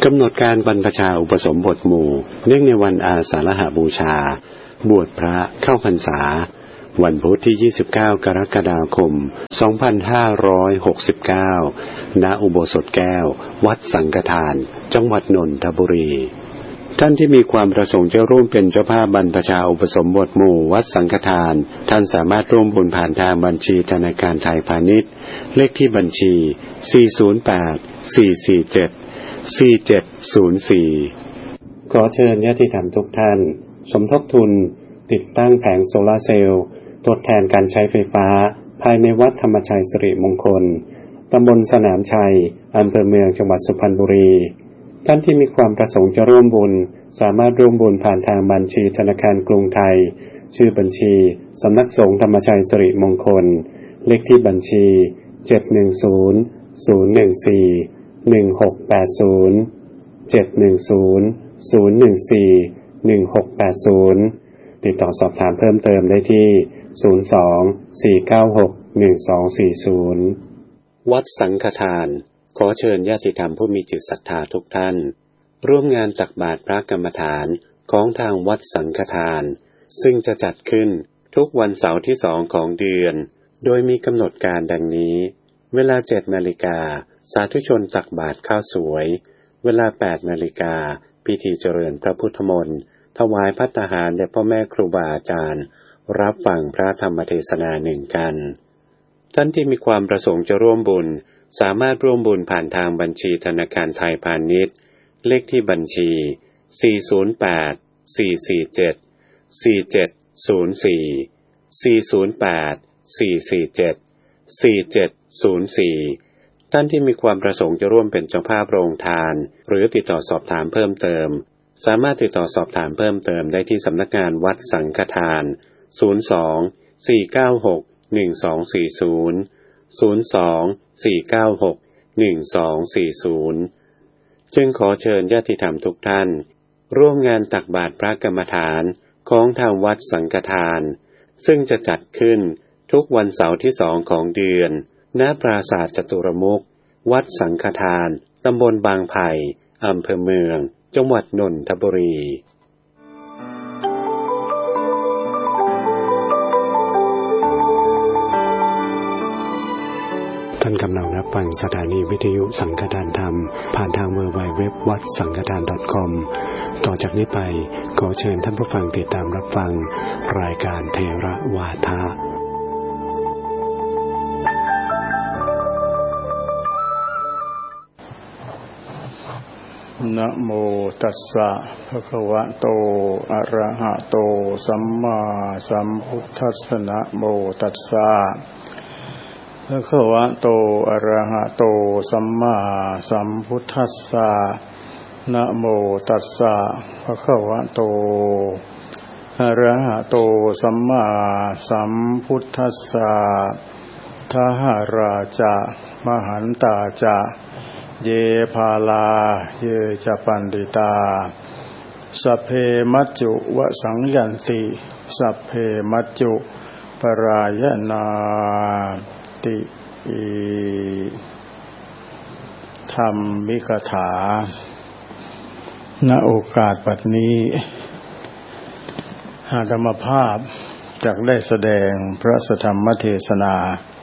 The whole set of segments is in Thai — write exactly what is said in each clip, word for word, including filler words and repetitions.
กำหนดการบรรพชาอุปสมบทหมู่เนื่องในวันอาสาฬหบูชาบวชพระเข้าพรรษาวันพุธที่ยี่สิบเก้ากรกฎาคมสองพันห้าร้อยหกสิบเก้าณอุโบสถแก้ววัดสังฆทานจังหวัดนนทบุรีท่านที่มีความประสงค์จะร่วมเป็นเจ้าภาพบรรพชาอุปสมบทหมู่วัดสังฆทานท่านสามารถร่วมบุญผ่านทางบัญชีธนาคารไทยพาณิชย์เลขที่บัญชีสี่ ศูนย์ แปด สี่ สี่ เจ็ด สี่ เจ็ด ศูนย์ สี่ขอเชิญญาติธรรมทุกท่านสมทบทุนติดตั้งแผงโซลาร์เซลล์ทดแทนการใช้ไฟฟ้าภายในวัดธรรมชัยสิริมงคลตำบลสนามชัยอำเภอเมืองจังหวัดสุพรรณบุรีท่านที่มีความประสงค์จะร่วมบุญสามารถร่วมบุญผ่านทางบัญชีธนาคารกรุงไทยชื่อบัญชีสำนักสงฆ์ธรรมชัยสิริมงคลเลขที่บัญชีเจ็ด หนึ่ง ศูนย์ ศูนย์ หนึ่ง สี่ หนึ่ง หก แปด ศูนย์ เจ็ด หนึ่ง ศูนย์ ศูนย์ หนึ่ง สี่ หนึ่ง หก แปด ศูนย์ติดต่อสอบถามเพิ่มเติมได้ที่ศูนย์ สอง สี่ เก้า หก หนึ่ง สอง สี่ ศูนย์วัดสังฆทานขอเชิญญาติธรรมผู้มีจิตศรัทธาทุกท่านร่วมงานตักบาตรพระกรรมฐานของทางวัดสังฆทานซึ่งจะจัดขึ้นทุกวันเสาร์ที่สองของเดือนโดยมีกำหนดการดังนี้เวลา เจ็ด นาฬิกาสาธุชนตักบาตรข้าวสวยเวลา แปด นาฬิกาพิธีเจริญพระพุทธมนต์ถวายภัตตาหารแด่พ่อแม่ครูบาอาจารย์รับฟังพระธรรมเทศนาหนึ่งกันท่านที่มีความประสงค์จะร่วมบุญสามารถร่วมบุญผ่านทางบัญชีธนาคารไทยพาณิชย์เลขที่บัญชีสี่ ศูนย์ แปด สี่ สี่ เจ็ด สี่ เจ็ด ศูนย์ สี่ สี่ ศูนย์ แปด สี่ สี่ เจ็ด สี่ เจ็ด ศูนย์ สี่ท่านที่มีความประสงค์จะร่วมเป็นเจ้าภาพโรงทานหรือติดต่อสอบถามเพิ่มเติมสามารถติดต่อสอบถามเพิ่มเติมได้ที่สำนักงานวัดสังฆทานศูนย์ สอง สี่ เก้า หก หนึ่ง สอง สี่ ศูนย์ ศูนย์ สอง สี่ เก้า หก หนึ่ง สอง สี่ ศูนย์จึงขอเชิญญาติธรรมทุกท่านร่วมงานตักบาตรพระกรรมฐานของทางวัดสังฆทานซึ่งจะจัดขึ้นทุกวันเสาร์ที่สองของเดือนณปราสาทจตุรมุขวัดสังฆทานตำบลบางไผ่อำเภอเมืองจังหวัดนนทบุรีท่านกำลังรับฟังสถานีวิทยุสังฆทานธรรมผ่านทาง ดับเบิลยู ดับเบิลยู ดับเบิลยู ดอท วัดสังฆทาน ดอท คอม ต่อจากนี้ไปขอเชิญท่านผู้ฟังติดตามรับฟังรายการเทระวาทะนะโมตัสสะภะคะวะโตอะระหะโตสัมมาสัมพุทธัสสะนะโมตัสสะภะคะวะโตอะระหะโตสัมมาสัมพุทธัสสะนะโมตัสสะภะคะวะโตอะระหะโตสัมมาสัมพุทธัสสะทหาราจามหันตาจาเยภาลาเยจะปันดิตาสัพเพมัจจุวสังยันติสัพเพมัจจุปรายนาติธรรมิกถาณโอกาสบัดนี้อาตมาภาพจักได้แสดงพระธรรมเทศนา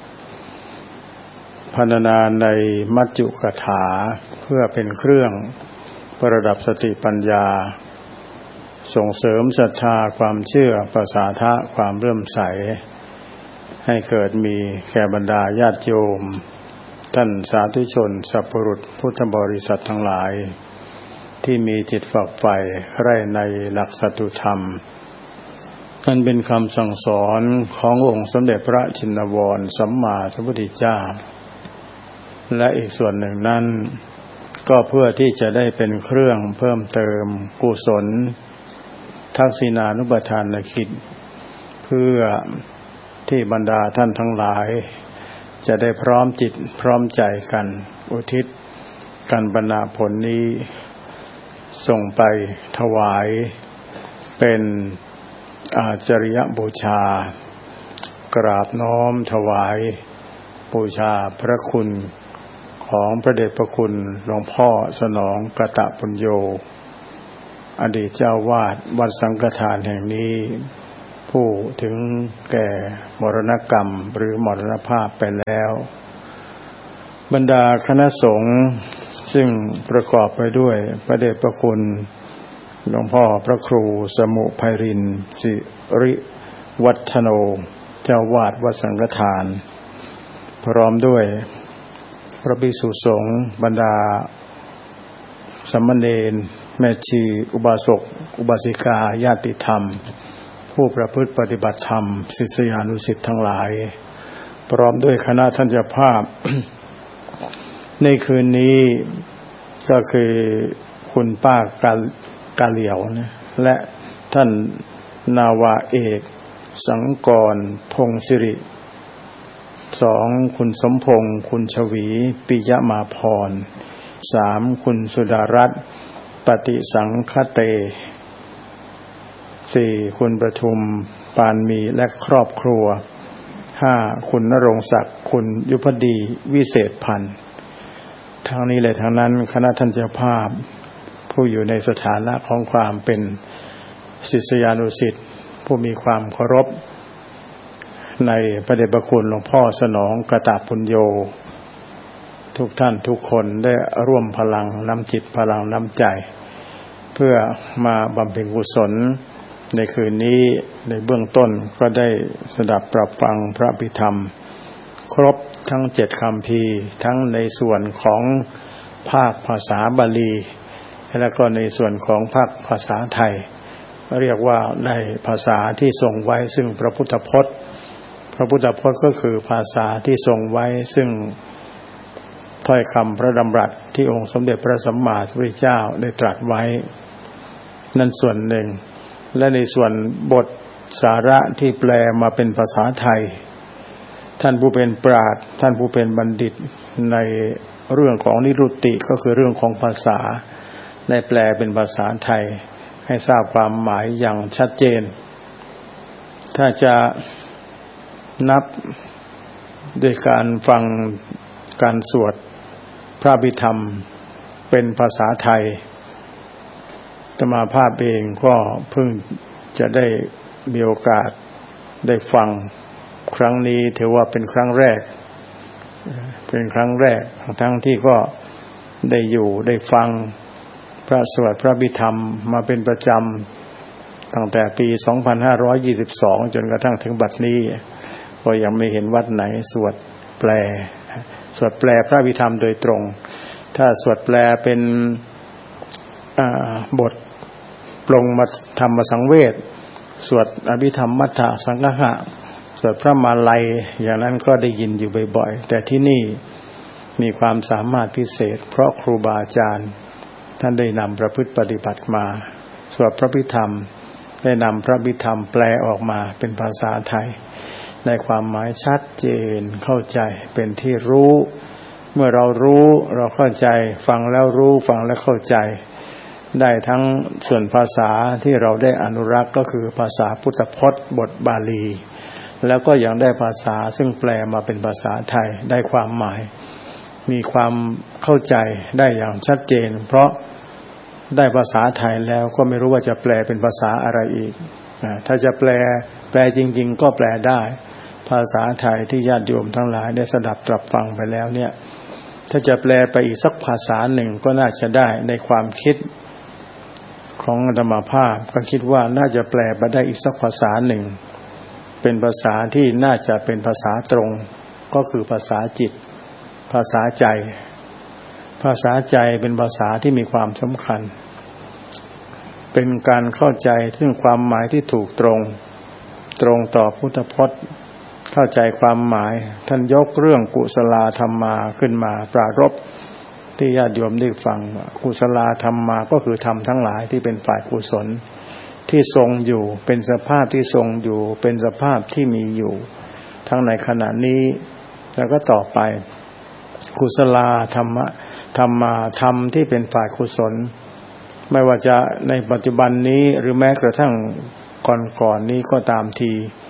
พรรณนาในมัจจุกถาเพื่อเป็นเครื่องประดับสติปัญญาส่งเสริมศรัทธาความเชื่อประสาทะความเลื่อมใสให้เกิดมีแก่บรรดาญาติโยมท่านสาธุชนสัพพรุษพุทธบริษัททั้งหลายที่มีจิตฝักใฝ่ใคร่ในหลักสัจธรรมนั่นเป็นคำสั่งสอนขององค์สมเด็จพระชินวรสัมมาสัมพุทธเจ้าและอีกส่วนหนึ่งนั้นก็เพื่อที่จะได้เป็นเครื่องเพิ่มเติมกุศลทักษิณานุปทานกิจเพื่อที่บรรดาท่านทั้งหลายจะได้พร้อมจิตพร้อมใจกันอุทิศกันบรรณาผลนี้ส่งไปถวายเป็นอาจริยบูชากราบน้อมถวายบูชาพระคุณขของพระเดชพระคุณหลวงพ่อสนองกตปุญโญอดีตเจ้าวาดวัดสังฆทานแห่งนี้ผู้ถึงแก่มรณกรรมหรือมรณภาพไปแล้วบรรดาคณะสงฆ์ซึ่งประกอบไปด้วยพระเดชพระคุณหลวงพ่อพระครูสมุไพรินทร์สิริวัฒโนเจ้าวาดวัดสังฆทานพร้อมด้วยพระภิกษุสงฆ์บรรดาสามเณรแม่ชีอุบาสกอุบาสิกาญาติธรรมผู้ประพฤติปฏิบัติธรรมศิษยานุศิษย์ทั้งหลายพร้อมด้วยคณะท่านเจ้าภาพ ในคืนนี้ก็คือคุณป้ากากาเหลียวนะและท่านนาวาเอกสังกรพงศิริสองคุณสมพงษ์คุณชวีปิยมาพรสามคุณสุดารัตน์ปฏิสังคเตสี่คุณประทุมปานมีและครอบครัวห้าคุณณรงค์ศักดิ์คุณยุพดีวิเศษพันธ์ทั้งนี้เลยทั้งนั้นคณะท่านเจ้าภาพผู้อยู่ในสถานะของความเป็นศิษยานุศิษย์ผู้มีความเคารพในพระเดชพระคุณหลวงพ่อสนองกตปุญโญทุกท่านทุกคนได้ร่วมพลังน้ำจิตพลังน้ำใจเพื่อมาบำเพ็ญกุศลในคืนนี้ในเบื้องต้นก็ได้สดับปรับฟังพระอภิธรรมครบทั้งเจ็ดคัมภีร์ทั้งในส่วนของภาคภาษาบาลีและก็ในส่วนของภาคภาษาไทยเรียกว่าในภาษาที่ทรงไว้ซึ่งพระพุทธพจน์พระพุทธพจน์ก็คือภาษาที่ทรงไว้ซึ่งถ้อยคำพระดำรัสที่องค์สมเด็จพระสัมมาสัมพุทธเจ้าได้ตรัสไว้นั่นส่วนหนึ่งและในส่วนบทสาระที่แปลมาเป็นภาษาไทยท่านผู้เป็นปราชญ์ท่านผู้เป็นบัณฑิตในเรื่องของนิรุตติก็คือเรื่องของภาษาได้แปลเป็นภาษาไทยให้ทราบความหมายอย่างชัดเจนถ้าจะนับโดยการฟังการสวดพระอภิธรรมเป็นภาษาไทยอาตมาภาพเองก็เพิ่งจะได้มีโอกาสได้ฟังครั้งนี้ถือว่าเป็นครั้งแรกเป็นครั้งแรกทั้งที่ก็ได้อยู่ได้ฟังพระสวดพระอภิธรรมมาเป็นประจำตั้งแต่ปีสองพันห้าร้อยยี่สิบสองจนกระทั่งถึงบัดนี้ก็ยังไม่เห็นวัดไหนสวดแปลสวดแปลพระอภิธรรมโดยตรงถ้าสวดแปลเป็นบทปรงมาธรรมสังเวชสวดอภิธรรมมัทธสังฆะสวดพระมาลัยอย่างนั้นก็ได้ยินอยู่บ่อยๆแต่ที่นี่มีความสามารถพิเศษเพราะครูบาอาจารย์ท่านได้นำประพฤติปฏิบัติมาสวดพระอภิธรรมได้นำพระอภิธรรมแปลออกมาเป็นภาษาไทยในความหมายชัดเจนเข้าใจเป็นที่รู้เมื่อเรารู้เราเข้าใจฟังแล้วรู้ฟังแล้วเข้าใจได้ทั้งส่วนภาษาที่เราได้อนุรักษ์ก็คือภาษาพุทธพจน์บทบาลีแล้วก็ยังได้ภาษาซึ่งแปลมาเป็นภาษาไทยได้ความหมายมีความเข้าใจได้อย่างชัดเจนเพราะได้ภาษาไทยแล้วก็ไม่รู้ว่าจะแปลเป็นภาษาอะไรอีกถ้าจะแปลแปลจริงๆก็แปลได้ภาษาไทยที่ญาติโยมทั้งหลายได้สดับตรับฟังไปแล้วเนี่ยถ้าจะแปลไปอีกสักภาษาหนึ่งก็น่าจะได้ในความคิดของอาตมาภาพก็คิดว่าน่าจะแปลไปได้อีกสักภาษาหนึ่งเป็นภาษาที่น่าจะเป็นภาษาตรงก็คือภาษาจิตภาษาใจภาษาใจเป็นภาษาที่มีความสำคัญเป็นการเข้าใจถึงความหมายที่ถูกตรงตรงต่อพุทธพจน์เข้าใจความหมายท่านยกเรื่องกุศลธรรมาขึ้นมาปรารภที่ญาติโยมได้ฟังว่ากุศลธรรมาก็คือธรรมทั้งหลายที่เป็นฝ่ายกุศลที่ทรงอยู่เป็นสภาพที่ทรงอยู่เป็นสภาพที่มีอยู่ทั้งในขณะนี้แล้วก็ต่อไปกุศลธรรมะธรรมาธรรมที่เป็นฝ่ายกุศลไม่ว่าจะในปัจจุบันนี้หรือแม้กระทั่งก่อนๆ นี้ก็ตามที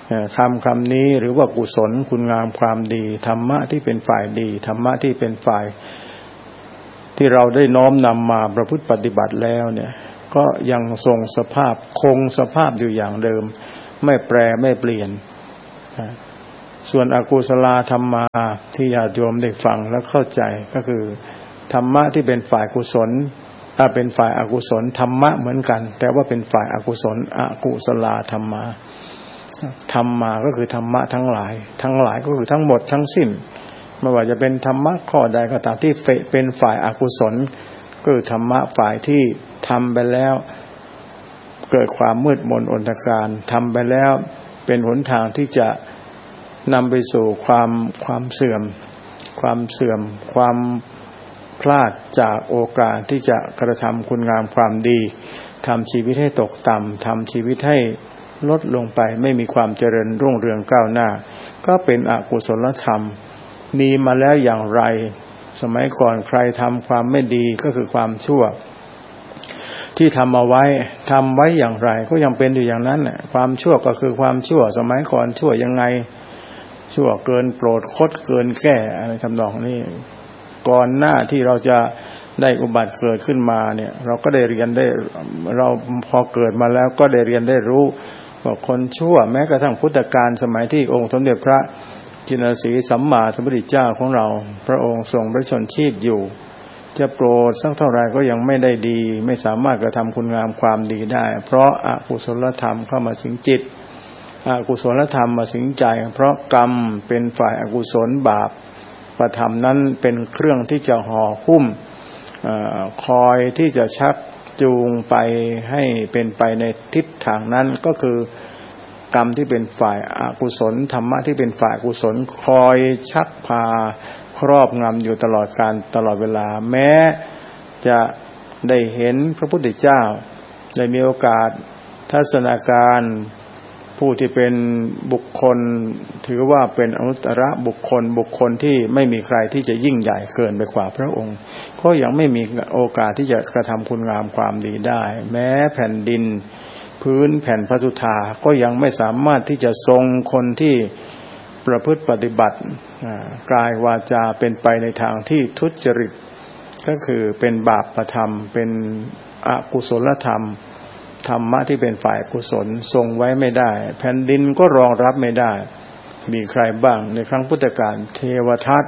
คำคำนี้หรือว่ากุศลคุณงามความดีธรรมะที่เป็นฝ่ายดีธรรมะที่เป็นฝ่ายที่เราได้น้อมนำมาประพฤติปฏิบัติแล้วเนี่ยก็ยังทรงสภาพคงสภาพอยู่อย่างเดิมไม่แปรไม่เปลี่ยนส่วนอกุศลธรรมาที่ญาติโยมได้ฟังและเข้าใจก็คือธรรมะที่เป็นฝ่ายกุศลถ้าเป็นฝ่ายอกุศลธรรมะเหมือนกันแต่ว่าเป็นฝ่ายอกุศลอกุศลธรรมาธรรมาก็คือธรรมะทั้งหลายทั้งหลายก็คือทั้งหมดทั้งสิ้นไม่ว่าจะเป็นธรรมะข้อใดก็ตามที่เป็นฝ่ายอกุศลก็คือธรรมะฝ่ายที่ทำไปแล้วเกิดความมืดมนอนตการทำไปแล้วเป็นหนทางที่จะนำไปสู่ความความเสื่อมความเสื่อมความพลาดจากโอกาสที่จะกระทำคุณงามความดีทำชีวิตให้ตกต่ำทำชีวิตให้ลดลงไปไม่มีความเจริญรุ่งเรืองก้าวหน้าก็เป็นอกุศลธรรมมีมาแล้วอย่างไรสมัยก่อนใครทำความไม่ดีก็คือความชั่วที่ทำเอาไว้ทำไว้อย่างไรก็ยังเป็นอยู่อย่างนั้นน่ะความชั่วก็คือความชั่วสมัยก่อนชั่วยังไงชั่วเกินโปรดคดเกินแก้อะไรทำนองนี้ก่อนหน้าที่เราจะได้อุบัติเกิดขึ้นมาเนี่ยเราก็ได้เรียนได้เราพอเกิดมาแล้วก็ได้เรียนได้รู้ว่าคนชั่วแม้กระทั่งพุทธกาลสมัยที่องค์สมเด็จพระจินสีสัมมาสัมพุทธเจ้าของเราพระองค์ทรงพระชนชีพอยู่จะโปรดสักเท่าไรก็ยังไม่ได้ดีไม่สามารถกระทำคุณงามความดีได้เพราะอกุศลธรรมเข้ามาสิงจิตอกุศลธรรมมาสิงใจเพราะกรรมเป็นฝ่ายอกุศลบาปประธรรมนั้นเป็นเครื่องที่จะห่อหุ้มคอยที่จะชักจูงไปให้เป็นไปในทิศทางนั้นก็คือกรรมที่เป็นฝ่ายอกุศลธรรมะที่เป็นฝ่ายอกุศลคอยชักพาครอบงำอยู่ตลอดการตลอดเวลาแม้จะได้เห็นพระพุทธเจ้าได้มีโอกาสทัศนาการผู้ที่เป็นบุคคลถือว่าเป็นอนุตตรบุคคลบุคคลที่ไม่มีใครที่จะยิ่งใหญ่เกินไปกว่าพระองค์ก็ยังไม่มีโอกาสที่จะกระทำคุณงามความดีได้แม้แผ่นดินพื้นแผ่นพระสุธาก็ยังไม่สามารถที่จะทรงคนที่ประพฤติปฏิบัติกายวาจาเป็นไปในทางที่ทุจริตก็คือเป็นบาปธรรมเป็นอกุศลธรรมธรรมะที่เป็นฝ่ายกุศลทรงไว้ไม่ได้แผ่นดินก็รองรับไม่ได้มีใครบ้างในครั้งพุทธกาลเทวทัต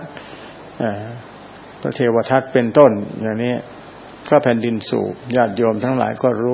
พระเทวทัตเป็นต้นอย่างนี้ก็แผ่นดินสูบญาติโยมทั้งหลายก็รู้